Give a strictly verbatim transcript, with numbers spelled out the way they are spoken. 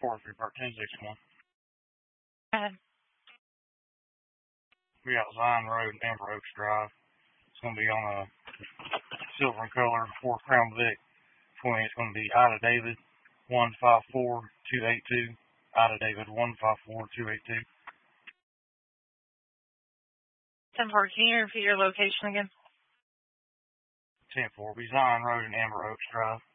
four three thirteen six one. Uh, We got Zion Road and Amber Oaks Drive. It's going to be on a silver and color Ford Crown Vic twenty. It's going to be Ida David one five four two eight two. Ida David one five four two eight two. ten four, can you repeat your location again? ten four. Be Zion Road and Amber Oaks Drive.